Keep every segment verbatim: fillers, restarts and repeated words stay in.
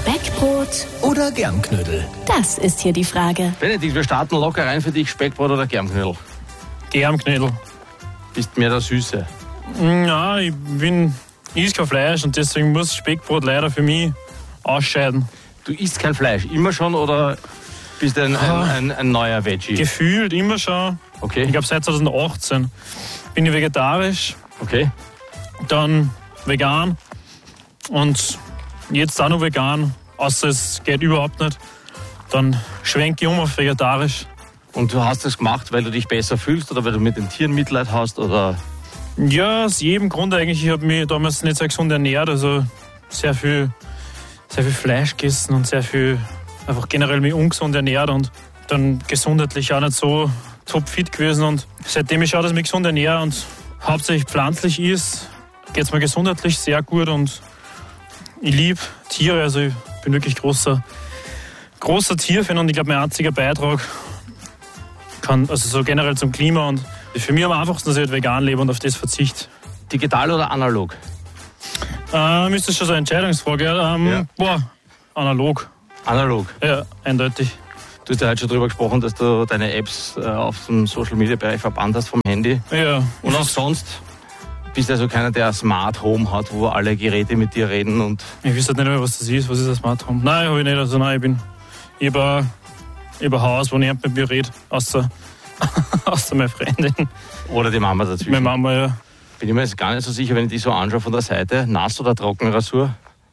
Speckbrot oder Germknödel? Das ist hier die Frage. Benedikt, wir starten locker rein für dich. Speckbrot oder Germknödel? Germknödel. Bist mehr der Süße? Ja, ich bin, ich esse kein Fleisch und deswegen muss Speckbrot leider für mich ausscheiden. Du isst kein Fleisch, immer schon oder bist du ein, ein, ein, ein neuer Veggie? Gefühlt immer schon. Okay. Ich glaube seit zwanzig achtzehn bin ich vegetarisch, Okay. dann vegan und jetzt auch noch vegan, außer es geht überhaupt nicht. Dann schwenke ich um auf vegetarisch. Und du hast das gemacht, weil du dich besser fühlst oder weil du mit den Tieren Mitleid hast? Oder? Ja, aus jedem Grund eigentlich. Ich habe mich damals nicht sehr gesund ernährt, also sehr viel, sehr viel Fleisch gegessen und sehr viel einfach generell mich ungesund ernährt und dann gesundheitlich auch nicht so topfit gewesen. Und seitdem ich schaue, dass ich mich gesund ernähre und hauptsächlich pflanzlich ist, geht es mir gesundheitlich sehr gut und ich liebe Tiere, also ich bin wirklich großer, großer Tierfan und ich glaube, mein einziger Beitrag kann, also so generell zum Klima und für mich am einfachsten, dass ich halt vegan lebe und auf das verzichte. Digital oder analog? Ähm, ist das schon so eine Entscheidungsfrage? Ähm, Ja. Boah, analog. Analog. Ja, eindeutig. Du hast ja heute schon darüber gesprochen, dass du deine Apps äh, auf dem Social-Media-Bereich verbannt hast vom Handy. Ja. Und auch sonst bist du also keiner, der ein Smart Home hat, wo alle Geräte mit dir reden und... Ich weiß halt nicht mehr, was das ist. Was ist ein Smart Home? Nein, habe ich nicht. Also nein, ich bin über ein Haus, wo niemand mit mir redet, außer, außer meine Freundin. Oder die Mama dazwischen. Meine Mama, ja. Bin ich mir jetzt gar nicht so sicher, wenn ich die so anschaue von der Seite. Nass- oder Trockenrasur?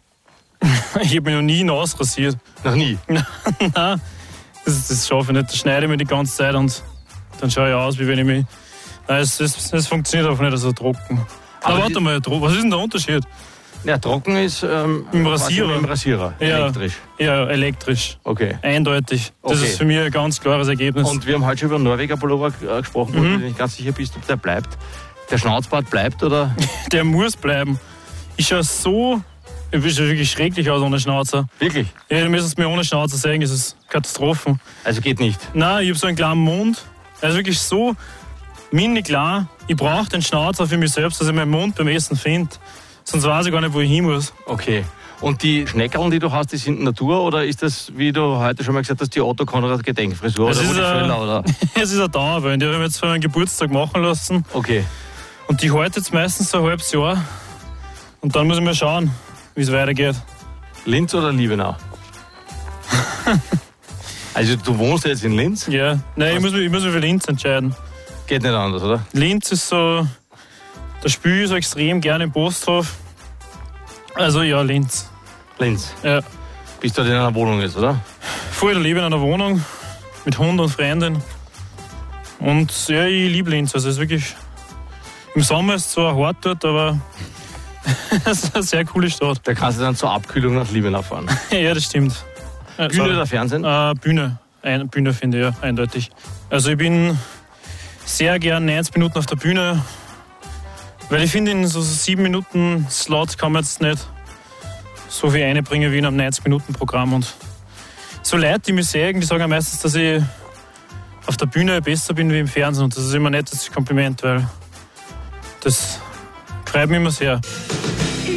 Ich habe mich noch nie nass rasiert. Noch nie. Nein, das, das schaffe ich nicht. Das schneide ich mir die ganze Zeit und dann schaue ich aus, wie wenn ich mich... Nein, es, es, es funktioniert einfach nicht so trocken. Aber Aber warte die- mal, was ist denn der Unterschied? Ja, trocken ist ähm, Im quasi Rasierer. Im Rasierer, Ja. elektrisch. Ja, elektrisch. Okay. Eindeutig. Das Okay. ist für mich ein ganz klares Ergebnis. Und wir haben heute schon über den Norweger Pullover äh, gesprochen, wo Mhm. du nicht ganz sicher bist, ob der bleibt. Der Schnauzbart bleibt oder? Der muss bleiben. Ich schaue so... Ich bin schon wirklich schrecklich aus ohne Schnauzer. Wirklich? Ja, du müsstest mir ohne Schnauzer sagen, das ist Katastrophen. Also geht nicht. Nein, ich habe so einen kleinen Mund. Er ist wirklich so mini klar. Ich brauche den Schnauzer für mich selbst, dass ich meinen Mund beim Essen finde. Sonst weiß ich gar nicht, wo ich hin muss. Okay. Und die Schneckerln, die du hast, die sind Natur oder ist das, wie du heute schon mal gesagt hast, die Otto Konrad Gedenkfrisur Das oder ist Rudi ein- Völler, oder? Es ist ein Dauerwein. Die habe ich mir jetzt für meinen Geburtstag machen lassen. Okay. Und die hält jetzt meistens so ein halbes Jahr. Und dann muss ich mal schauen, wie es weitergeht. Linz oder Liebenau? Also du wohnst jetzt in Linz? Ja. Nein, ich muss, mich, ich muss mich für Linz entscheiden. Geht nicht anders, oder? Linz ist so... Da spiele ich so extrem gerne im Posthof. Also ja, Linz. Linz. Ja. Bist du dort in einer Wohnung jetzt, oder? Voll der Liebe in einer Wohnung mit Hund und Freundin. Und ja, ich liebe Linz. Also es ist wirklich... Im Sommer ist es zwar hart dort, aber es ist eine sehr coole Stadt. Da kannst du dann zur Abkühlung nach Liebenau fahren. Ja, das stimmt. Ja, Bühne sorry. oder Fernsehen? Äh, Bühne. Ein, Bühne finde ich, ja, eindeutig. Also ich bin sehr gern neunzig Minuten auf der Bühne, weil ich finde, in so sieben Minuten Slot kann man jetzt nicht so viel einbringen wie in einem neunzig Minuten Programm. Und so Leute, die mich sehen, die sagen ja meistens, dass ich auf der Bühne besser bin wie im Fernsehen. Und das ist immer ein nettes Kompliment, weil das freut mich immer sehr.